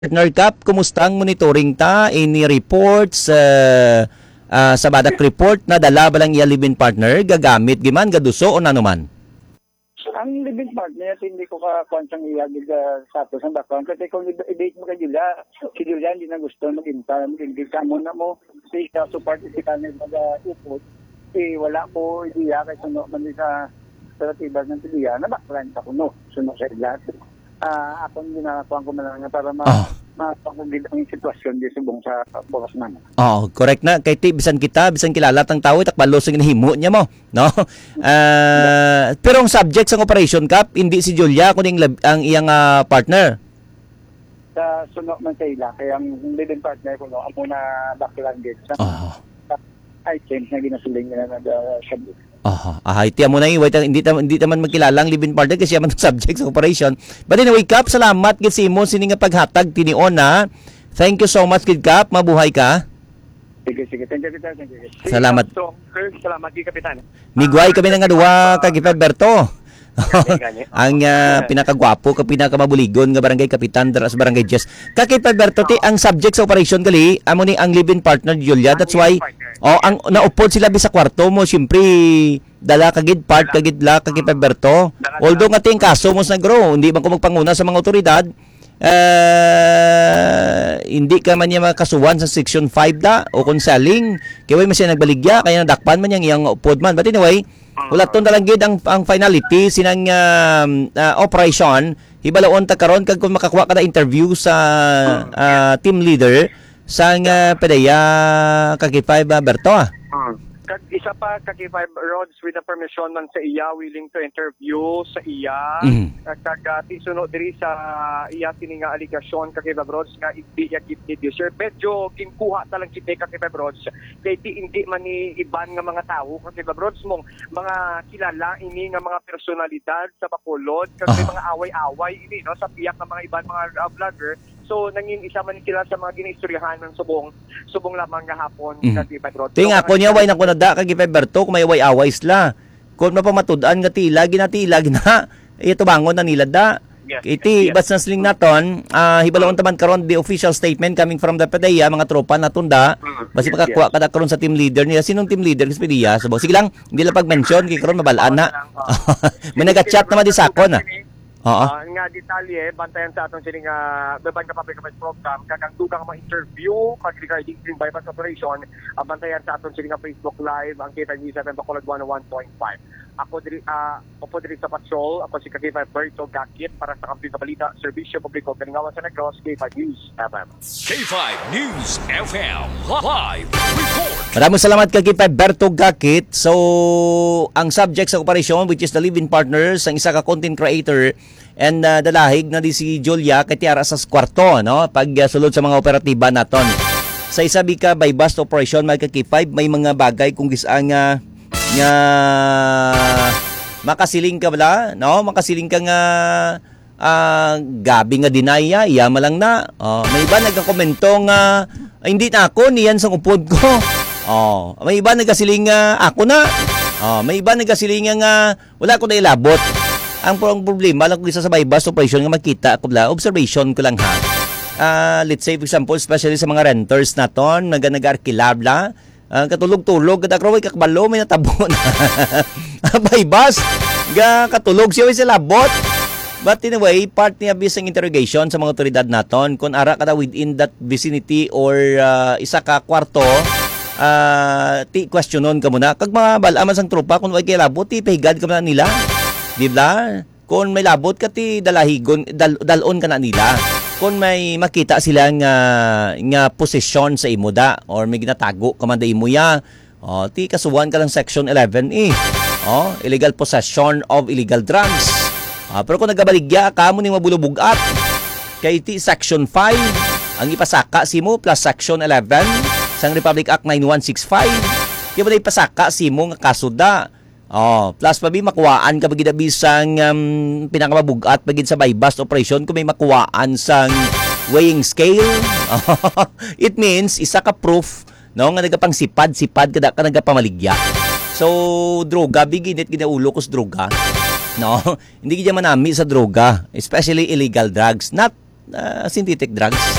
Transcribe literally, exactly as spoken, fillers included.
Partner Cap, kumusta ang monitoring ta? Any reports uh, uh, sa badak report na dala balang iya live-in partner gagamit giman gaduso o nanuman? Ang living partner, hindi ko ka kwansang iyagig uh, sa ato sa background. Kasi kung i-date mo kay Julia, si Julia hindi na gusto mag-inta. Mag-ingig ka muna mo. Si siya support si Kanel mag-upot. Eh, wala ko idea kay suno man sa operatiba ng Julia na background sa kuno. Suno sa ilat. Uh, akong ginagawa ko man para ma oh. mapakugid ang sitwasyon di subong sa boss man. Oh, correct na. Kay ti bisan kita, bisan kilala tang tawo takbalo sa ginahimo niya mo, no? Uh, pero ang subject sa Operation Cap hindi si Julia kuning ang iyang uh, partner. Sa suno man sa ila kaya ang living partner ko no amo na background gid sa. Oh. I change na ginasuling na na subject. Aha, ah, itiya mo na yung wait, hindi ta hindi taman magkilala ang live-in partner kasi yaman subject sa operation. But anyway, Cap, salamat gid si mo sini nga paghatag tinion na. Thank you so much, Kid Cap. Mabuhay ka. Sige, sige. Thank you, Kapitan. Thank you. Salamat. So, salamat kay Kapitan. Miguel kami nga duwa kay Berto. ang uh, pinakagwapo ka pinakamabuligon nga barangay kapitan dara sa barangay Jess. Kay Berto ti ang subject sa operation gali amo ni ang live-in partner Julia. That's why oh ang naupod sila sa kwarto mo syempre dala kagid part kagid la kay Berto. Although nga ting kaso mo sa grow hindi man ko magpanguna sa mga otoridad. Uh, hindi ka man niya makasuhan sa section five da o conselling kaya way man siya nagbaligya kaya nadakpan man yang iyang upod man. But anyway, wala ton lang gid ang ang finality sinang uh, uh, operation hibalaon ta karon kag kung makakuha ka na interview sa uh, team leader sang uh, pedaya kagipay ba Berto ah. Kag isa pa kagipay roads with the permission man sa iya willing to interview sa iya mm. kag uh, tisunod diri sa iya kini nga aligasyon kagipay roads nga hindi ya gifted user medyo kinkuha ta lang si kagipay roads kay di hindi man ni iban nga mga tawo kagipay roads mong mga kilala ini nga mga personalidad sa Bacolod kag uh-huh. mga away-away ini no sa piyak ng mga iban mga uh, vlogger. So nangin isa man kilala sa mga ginaistoryahan ng subong subong lamang nga hapon mm. kagipay roads. Ting ako niya way na kuno da kagipay Berto kung may away-away sila. Kung mapamatud-an nga tila ginatila gina ito bangon na nila da. Yes, iti yes. Bas na sling naton uh, hibalaon taman karon the official statement coming from the P D E A mga tropa natunda basi yes, makakuha yes. kada karon sa team leader niya sinong team leader sa P D E A so sige lang hindi lang pag-mention kay karon mabalaan na may naga-chat naman di sa akon ah. Oo. Uh, nga detalye bantayan sa atong sining nga beban ka public affairs program kakang dugang mga interview kag regarding green bypass operation uh, bantayan sa atong sining nga Facebook live ang K five News seven Bacolod one oh one point five. Ako diri uh, ako diri sa patrol ako si K five Berto Gakit para sa Kampi sa Balita Serbisyo Publiko Galingawan sa Negros K five News F M. K five News F M live report. Maraming salamat kay K five Berto Gakit. So ang subject sa operation which is the live-in partners ang isa ka content creator and uh, dalahig na di si Julia kay tiara sa kwarto no pag uh, sulod sa mga operatiba naton. Sa isabi ka by bus operation may K five may mga bagay kung gisang uh, nga makasiling ka bala no makasiling ka nga uh, gabi nga dinaya iya malang na oh, may iba nagkakomento nga ay, hindi na ako niyan sa upod ko oh, may iba nagkasiling nga ako na oh, may iba nagkasiling nga wala ko na ilabot. Ang problema lang kung isa sa bypass operation nga makita ako bala observation ko lang ha uh, let's say for example especially sa mga renters naton nag nag-arkilabla Uh, katulog-tulog kada kroy kakbalo may natabo na. Bypass ga katulog siya sa labot. But anyway, part niya bisang interrogation sa mga otoridad naton kung ara kada within that vicinity or uh, isa ka kwarto uh, ti questionon ka muna kag mga balaman sang tropa kung way kay labot ti pahigad ka na nila. Di ba? Kung may labot ka ti dalahigon dal, dalon ka na nila. Kung may makita sila nga nga posisyon sa imo da or may ginatago ka man da imo ya oh ti kasuhan ka lang section eleven eh oh illegal possession of illegal drugs ah, pero kung nagabaligya ka mo ning mabulubugat kay ti section five ang ipasaka simo plus section eleven sang Republic Act nine one six five kay mo ipasaka simo nga kaso da oh, plus pa bi makuwaan ka pagid bisang um, pinakamabugat pagid sa bypass operation kung may makuwaan sang weighing scale. It means isa ka proof no nga nagapangsipad-sipad kada ka nagapamaligya. So droga biginit ginaulo kos droga. No, hindi gid manami sa droga, especially illegal drugs. Not ah, synthetic drugs.